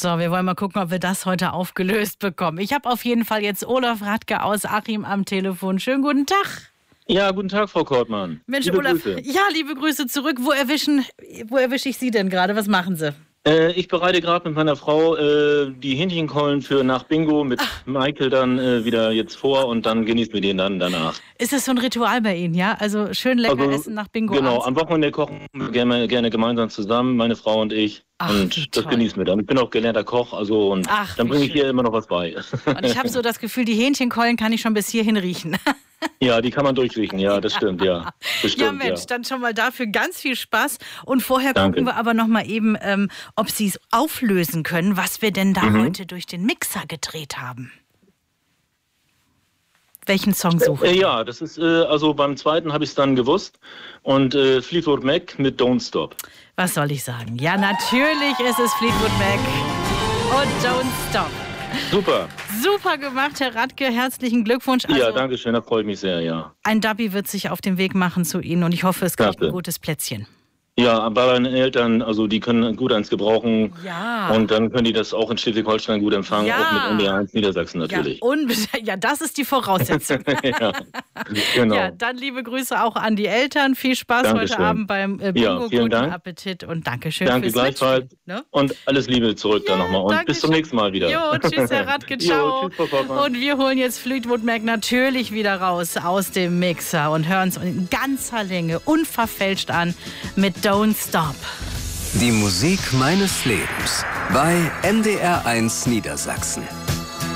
So, wir wollen mal gucken, ob wir das heute aufgelöst bekommen. Ich habe auf jeden Fall jetzt Olaf Radke aus Achim am Telefon. Schönen guten Tag. Ja, guten Tag, Frau Kortmann. Mensch, liebe Olaf, Grüße. Ja, liebe Grüße zurück. Wo erwische ich Sie denn gerade? Was machen Sie? Ich bereite gerade mit meiner Frau die Hähnchenkeulen für nach Bingo mit Michael dann wieder jetzt vor und dann genießen wir den dann danach. Ist das so ein Ritual bei Ihnen, ja? Also schön lecker essen nach Bingo Genau, abends? am Wochenende kochen wir gerne gemeinsam zusammen, meine Frau und ich. Ach, und wie das toll. genießen wir dann. Ich bin auch gelernter Koch, also und Ach, dann wie bringe ich schön. ihr immer noch was bei. Und ich habe so das Gefühl, die Hähnchenkeulen kann ich schon bis hierhin riechen. Ja, die kann man durchriechen, ja, das stimmt, ja. Bestimmt, Ja, Mensch, dann schon mal dafür ganz viel Spaß. Und vorher Danke. gucken wir aber noch mal eben, ob Sie es auflösen können, was wir denn da heute durch den Mixer gedreht haben. Welchen Song suchen Sie? Ja, das ist, also beim zweiten habe ich es dann gewusst. Und Fleetwood Mac mit Don't Stop. Was soll ich sagen? Ja, natürlich ist es Fleetwood Mac und Don't Stop. Super. Super gemacht, Herr Radke. Herzlichen Glückwunsch. Also, Ja, danke schön, da freue ich mich sehr, ja. ein Dubby wird sich auf den Weg machen zu Ihnen und ich hoffe, es kriegt Klasse. ein gutes Plätzchen. Ja, bei meinen Eltern, also die können gut eins gebrauchen. Ja. Und dann können die das auch in Schleswig-Holstein gut empfangen, Ja. auch mit NDR 1 Niedersachsen natürlich. Ja, das ist die Voraussetzung. Ja, genau. Ja, dann liebe Grüße auch an die Eltern. Viel Spaß Dankeschön. heute Abend beim Bingo. Ja, vielen Guten Dank. Appetit und Dankeschön Danke fürs gleichfalls. Mitspielen, ne? Und alles Liebe zurück dann Ja, nochmal. Und danke bis zum schön. nächsten Mal wieder. Jo, tschüss, Herr Radke, ciao. Jo, tschüss, Frau Kortmann. Und wir holen jetzt Fleetwood Mac natürlich wieder raus aus dem Mixer und hören es in ganzer Länge unverfälscht an mit Don't Stop. Die Musik meines Lebens bei NDR 1 Niedersachsen.